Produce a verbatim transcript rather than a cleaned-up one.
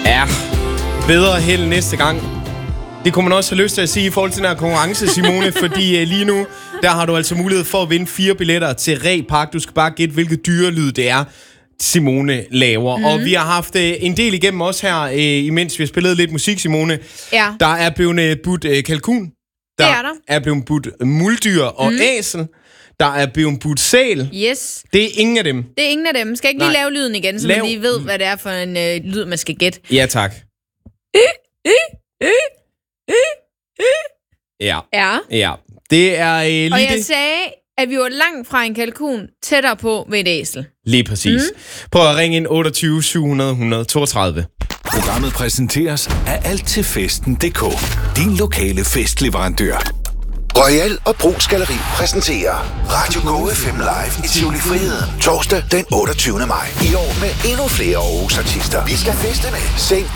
Ja, bedre held næste gang. Det kunne man også have lyst til at sige i forhold til den her konkurrence, Simone, fordi uh, lige nu, der har du altså mulighed for at vinde fire billetter til Reh Park. Du skal bare gætte, hvilket dyrelyd det er, Simone laver. Mm. Og vi har haft uh, en del igennem os her, uh, imens vi har spillet lidt musik, Simone. Ja. Der er blevet uh, budt uh, kalkun. Der det er der. er blevet budt muldyr og mm. æsel. Der er blevet budt sæl. Yes. Det er ingen af dem. Det er ingen af dem. Skal jeg ikke lige Nej. lave lyden igen, så Lav... man lige ved, hvad det er for en øh, lyd, man skal gætte? Ja, tak. Ja. Ja. Ja. Det er øh, lige Og jeg det. sagde, at vi var langt fra en kalkun, tættere på ved et æsel. Lige præcis. Mm. Prøv at ringe ind otteogtyve syv hundrede et hundrede toogtredive. Programmet præsenteres af alt til festen punktum d k. Din lokale festleverandør. Royal og Brugs Galleri præsenterer Radio Go F M Live i Tivoli Friheden. Torsdag den otteogtyvende maj. I år med endnu flere Aarhus artister. Vi skal feste med Saint